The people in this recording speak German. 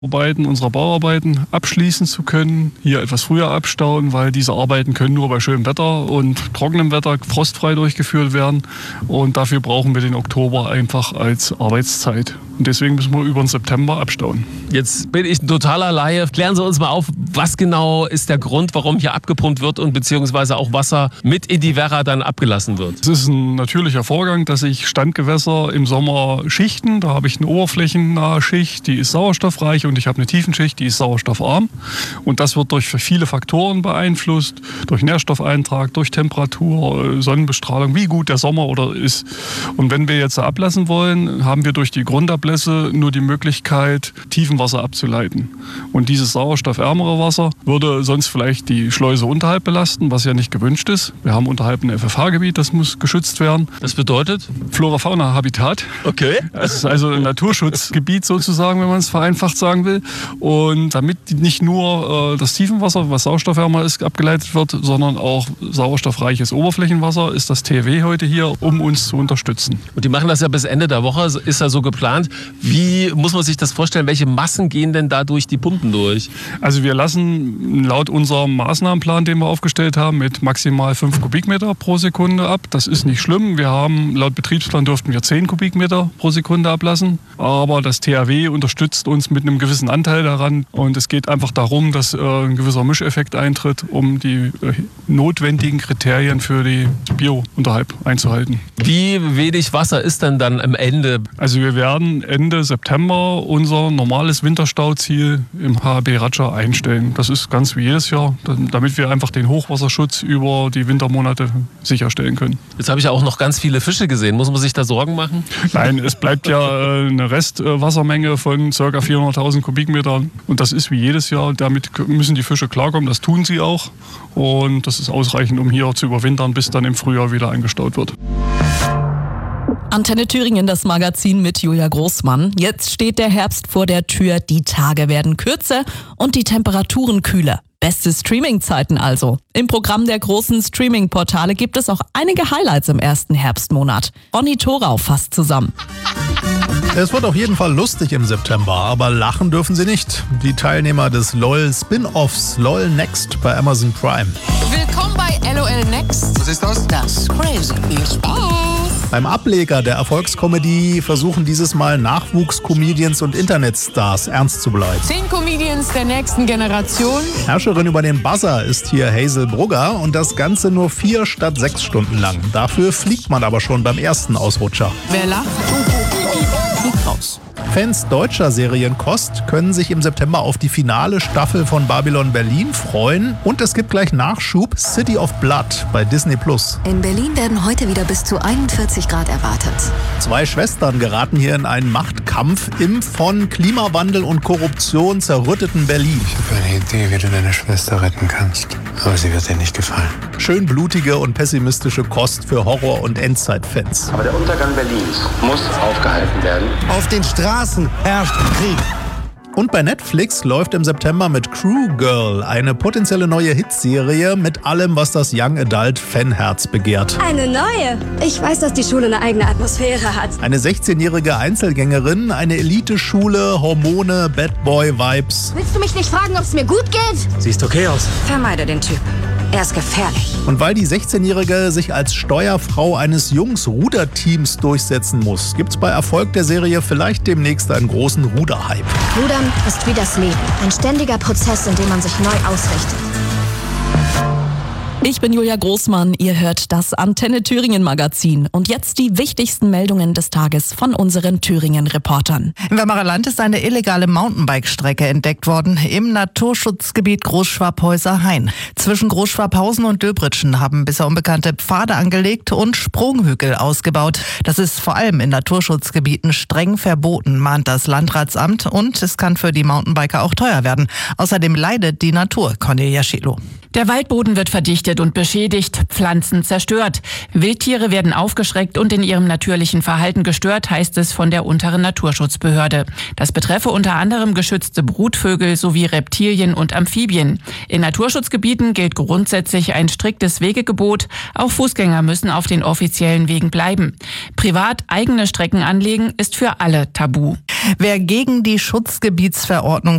unserer Bauarbeiten abschließen zu können, hier etwas früher abstauen, weil diese Arbeiten können nur bei schönem Wetter und trockenem Wetter frostfrei durchgeführt werden und dafür brauchen wir den Oktober einfach als Arbeitszeit. Und deswegen müssen wir über den September abstauen. Jetzt bin ich ein totaler Laie. Klären Sie uns mal auf, was genau ist der Grund, warum hier abgepumpt wird und beziehungsweise auch Wasser mit in die Werra dann abgelassen wird? Es ist ein natürlicher Vorgang, dass sich Standgewässer im Sommer schichten. Da habe ich eine oberflächennahe Schicht, die ist sauerstoffreich und ich habe eine Tiefenschicht, die ist sauerstoffarm. Und das wird durch viele Faktoren beeinflusst, durch Nährstoffeintrag, durch Temperatur, Sonnenbestrahlung, wie gut der Sommer ist. Und wenn wir jetzt ablassen wollen, haben wir durch die Grundablässe nur die Möglichkeit, Tiefenwasser abzuleiten. Und dieses sauerstoffärmere Wasser würde sonst vielleicht die Schleuse unterhalb belasten, was ja nicht gewünscht ist. Wir haben unterhalb ein FFH-Gebiet, das muss geschützt werden. Das bedeutet? Flora-Fauna-Habitat. Okay. Das ist also ein Naturschutzgebiet sozusagen, wenn man es vereinfacht sagen will. Und damit nicht nur das Tiefenwasser, was sauerstoffärmer ist, abgeleitet wird, sondern auch sauerstoffreiches Oberflächenwasser, ist das THW heute hier, um uns zu unterstützen. Und die machen das ja bis Ende der Woche, ist ja so geplant. Wie muss man sich das vorstellen? Welche Massen gehen denn da durch die Pumpen durch? Also wir lassen laut unserem Maßnahmenplan, den wir aufgestellt haben, mit maximal 5 Kubikmeter pro Sekunde ab. Das ist nicht schlimm. Wir haben laut Betriebsplan dürften wir 10 Kubikmeter pro Sekunde ablassen. Aber das THW unterstützt uns mit einem gewissen Anteil daran. Und es geht einfach darum, dass ein gewisser Mischeffekt eintritt, um die notwendigen Kriterien für die Biounterhalb einzuhalten. Wie wenig Wasser ist denn dann am Ende? Also wir werden Ende September unser normales Winterstauziel im HB Ratscha einstellen. Das ist ganz wie jedes Jahr, damit wir einfach den Hochwasserschutz über die Wintermonate sicherstellen können. Jetzt habe ich ja auch noch ganz viele Fische gesehen. Muss man sich da Sorgen machen? Nein, es bleibt ja eine Restwassermenge von ca. 400.000 Kubikmetern. Und das ist wie jedes Jahr. Damit müssen die Fische klarkommen. Das tun sie auch. Und das ist ausreichend, um hier zu überwintern, bis dann im Frühjahr wieder eingestaut wird. Antenne Thüringen, das Magazin mit Julia Großmann. Jetzt steht der Herbst vor der Tür, die Tage werden kürzer und die Temperaturen kühler. Beste Streaming-Zeiten also. Im Programm der großen Streaming-Portale gibt es auch einige Highlights im ersten Herbstmonat. Ronny Thorau fasst zusammen. Es wird auf jeden Fall lustig im September, aber lachen dürfen sie nicht. Die Teilnehmer des LOL-Spin-Offs LOL Next bei Amazon Prime. Willkommen bei LOL Next. Was ist das? Das Crazy. Viel Spaß. Beim Ableger der Erfolgskomödie versuchen dieses Mal Nachwuchs-Comedians und Internetstars ernst zu bleiben. 10 Comedians der nächsten Generation. Herrscherin über den Buzzer ist hier Hazel Brugger und das Ganze nur 4 statt 6 Stunden lang. Dafür fliegt man aber schon beim ersten Ausrutscher. Wer lacht, fliegt raus. Fans deutscher Serienkost können sich im September auf die finale Staffel von Babylon Berlin freuen. Und es gibt gleich Nachschub City of Blood bei Disney+. In Berlin werden heute wieder bis zu 41 Grad erwartet. 2 Schwestern geraten hier in einen Machtkampf im von Klimawandel und Korruption zerrütteten Berlin. Ich habe eine Idee, wie du deine Schwester retten kannst. Aber sie wird dir nicht gefallen. Schön blutige und pessimistische Kost für Horror- und Endzeitfans. Aber der Untergang Berlins muss aufgehalten werden. Auf den Straßen herrscht Krieg. Und bei Netflix läuft im September mit Crew Girl eine potenzielle neue Hitserie mit allem, was das Young Adult Fanherz begehrt. Eine neue? Ich weiß, dass die Schule eine eigene Atmosphäre hat. Eine 16-jährige Einzelgängerin, eine Eliteschule, Hormone, Bad Boy Vibes. Willst du mich nicht fragen, ob es mir gut geht? Siehst okay aus. Vermeide den Typ. Er ist gefährlich. Und weil die 16-Jährige sich als Steuerfrau eines Jungs-Ruderteams durchsetzen muss, gibt's bei Erfolg der Serie vielleicht demnächst einen großen Ruderhype. Rudern ist wie das Leben. Ein ständiger Prozess, in dem man sich neu ausrichtet. Ich bin Julia Großmann, ihr hört das Antenne Thüringen Magazin. Und jetzt die wichtigsten Meldungen des Tages von unseren Thüringen-Reportern. Im Weimarer Land ist eine illegale Mountainbike-Strecke entdeckt worden im Naturschutzgebiet Großschwabhäuser-Hain. Zwischen Großschwabhausen und Döbritschen haben bisher unbekannte Pfade angelegt und Sprunghügel ausgebaut. Das ist vor allem in Naturschutzgebieten streng verboten, mahnt das Landratsamt. Und es kann für die Mountainbiker auch teuer werden. Außerdem leidet die Natur, Cornelia Schilo. Der Waldboden wird verdichtet und beschädigt, Pflanzen zerstört. Wildtiere werden aufgeschreckt und in ihrem natürlichen Verhalten gestört, heißt es von der unteren Naturschutzbehörde. Das betreffe unter anderem geschützte Brutvögel sowie Reptilien und Amphibien. In Naturschutzgebieten gilt grundsätzlich ein striktes Wegegebot. Auch Fußgänger müssen auf den offiziellen Wegen bleiben. Privat eigene Strecken anlegen ist für alle tabu. Wer gegen die Schutzgebietsverordnung